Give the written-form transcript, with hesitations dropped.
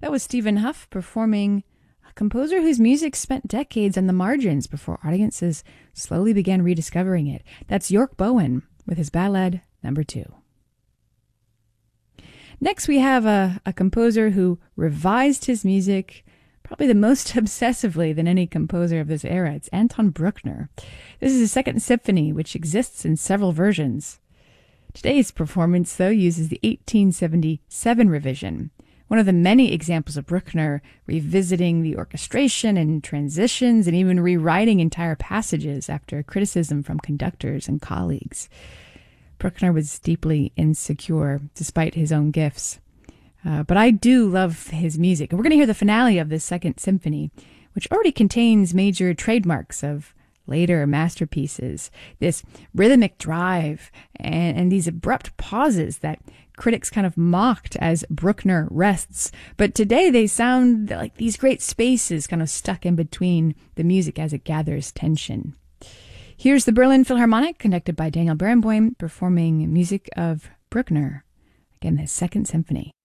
That was Stephen Huff performing a composer whose music spent decades on the margins before audiences slowly began rediscovering it. That's York Bowen with his Ballad Number 2. Next, we have a composer who revised his music probably the most obsessively than any composer of this era. It's Anton Bruckner. This is his Second Symphony, which exists in several versions. Today's performance, though, uses the 1877 revision, one of the many examples of Bruckner revisiting the orchestration and transitions and even rewriting entire passages after criticism from conductors and colleagues. Bruckner was deeply insecure, despite his own gifts. But I do love his music. And we're going to hear the finale of this Second Symphony, which already contains major trademarks of later masterpieces. This rhythmic drive and these abrupt pauses that critics kind of mocked as Bruckner rests. But today they sound like these great spaces kind of stuck in between the music as it gathers tension. Here's the Berlin Philharmonic, conducted by Daniel Barenboim, performing music of Bruckner, again, his Second Symphony.